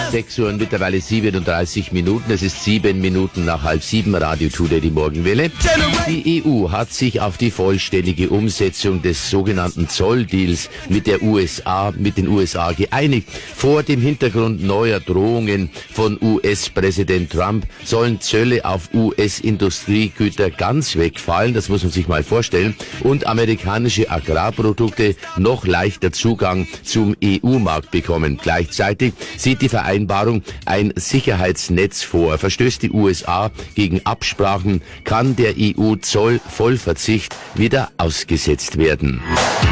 6 Uhr und mittlerweile 37 Minuten. Es ist 7 Minuten nach 6:30, Radio Today, die Morgenwelle. Die EU hat sich auf die vollständige Umsetzung des sogenannten Zolldeals mit den USA geeinigt. Vor dem Hintergrund neuer Drohungen von US-Präsident Trump sollen Zölle auf US-Industriegüter ganz wegfallen, das muss man sich mal vorstellen, und amerikanische Agrarprodukte noch leichter Zugang zum EU-Markt bekommen. Gleichzeitig sieht die Vereinbarung ein Sicherheitsnetz vor. Verstößt die USA gegen Absprachen, kann der EU-Zollvollverzicht wieder ausgesetzt werden.